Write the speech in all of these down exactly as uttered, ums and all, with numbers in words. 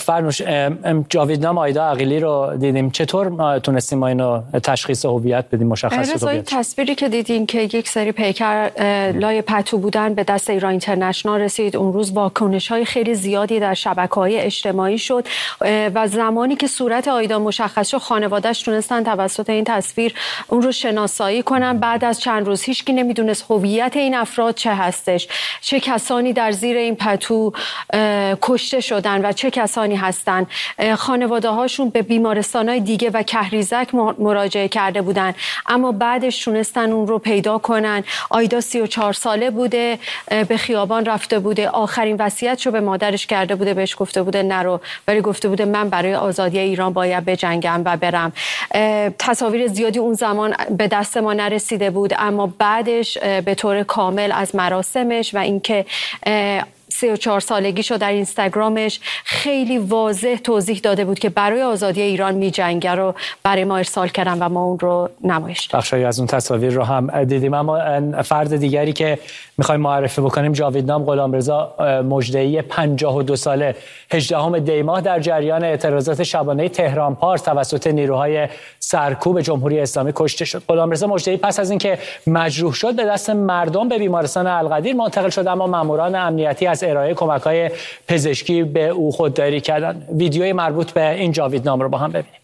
فرنوش، جاویدنام آیدا عقیلی رو دیدیم، چطور تونستیم ما اینو تشخیص هویت بدیم، مشخص هویت؟ تصویری که دیدین که یک سری پیکر لای پتو بودن به دست ایران اینترنشنال رسید. اون روز واکنش‌های خیلی زیادی در شبکه‌های اجتماعی شد و زمانی که صورت آیدا مشخص شد خانواده‌اش تونستن توسط این تصویر اون رو شناسایی کنن. بعد از چند روز هیچکی نمیدونست هویت این افراد چه هستش، چه کسانی در زیر این پتو کشته شدن و چه کسانی هستن. خانواده هاشون به بیمارستان‌های دیگه و کهریزک مراجعه کرده بودن، اما بعدش تونستن اون رو پیدا کنن. آیدا سی و چهار ساله بوده، به خیابان رفته بوده، آخرین وصیتشو به مادرش کرده بوده، بهش گفته بوده نرو، ولی گفته بوده من برای آزادی ایران باید بجنگم و برم. تصاویر زیادی اون زمان به دست ما نرسیده بود، اما بعدش به طور کامل از مراسمش و اینکه سی و چهار سالگیشو در اینستاگرامش خیلی واضح توضیح داده بود که برای آزادی ایران می‌جنگه رو برای ما ارسال کردن و ما اون رو نمایش دادیم. بخشی از اون تصاویر رو هم دیدیم. اما فرد دیگری که می‌خوایم معرفی بکنیم جاویدنام غلامرضا مژده‌ای پنجاه و دو ساله، هجدهم دی ماه در جریان اعتراضات شبانه تهران پارس توسط نیروهای سرکوب جمهوری اسلامی کشته شد. غلامرضا مژده‌ای پس از اینکه مجروح شد به دست مردم به بیمارستان القدیر منتقل شد، اما ماموران امنیتی از ارائه کمک‌های پزشکی به او خودداری کردند. ویدیوی مربوط به این جاویدنام رو با هم ببینیم.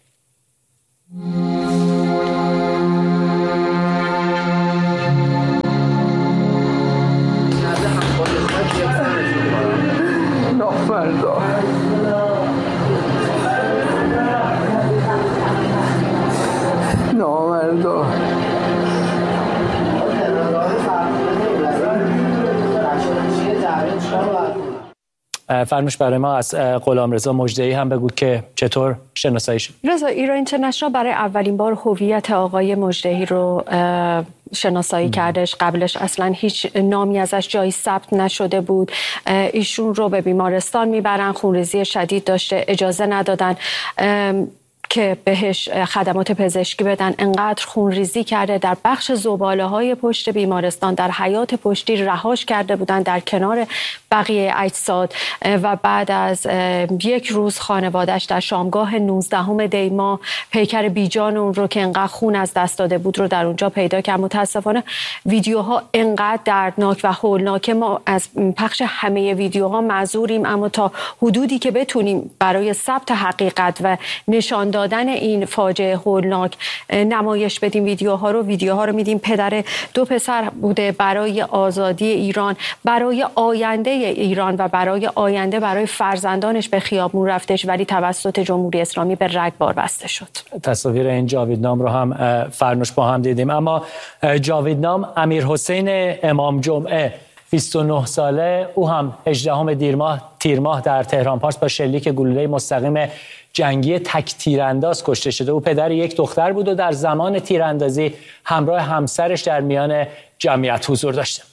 نامردا فرنوش برای ما از غلامرضا مژده‌ای هم بگو که چطور شناسایی شد. رضا، ایران اینترنشنال برای اولین بار هویت آقای مژده‌ای رو شناسایی کردش. قبلش اصلا هیچ نامی ازش جایی ثبت نشده بود. ایشون رو به بیمارستان میبرن، خونریزی شدید داشته، اجازه ندادن که بهش خدمات پزشکی بدن. انقدر خونریزی کرده، در بخش زباله‌های پشت بیمارستان در حیاط پشتی رهاش کرده بودن در کنار بقیه اجساد و بعد از یک روز خانواده‌اش در شامگاه نوزدهم دی ماه پیکر بیجان اون رو که انقدر خون از دست داده بود رو در اونجا پیدا کرد. متاسفانه ویدیوها انقدر دردناک و هولناک، ما از پخش همه ویدیوها معذوریم، اما تا حدودی که بتونیم برای ثبت حقیقت و نشان دادن این فاجعه هولناک نمایش بدیم ویدیوها رو. ویدیوها رو میدیم. پدر دو پسر بوده، برای آزادی ایران، برای آینده ایران و برای آینده برای فرزندانش به خیابون رفتش، ولی توسط جمهوری اسلامی به رگبار بسته شد. تصاویر این جاویدنام رو هم فرنوش با هم دیدیم. اما جاویدنام امیرحسین امام جمعه بیست و نه ساله، او هم هجدهم تیر ماه تیر ماه در تهران پارس با شلیک گلوله مستقیم جنگی تک تیرانداز کشته شده. او پدر یک دختر بود و در زمان تیراندازی همراه همسرش در میان جمعیت حضور داشته.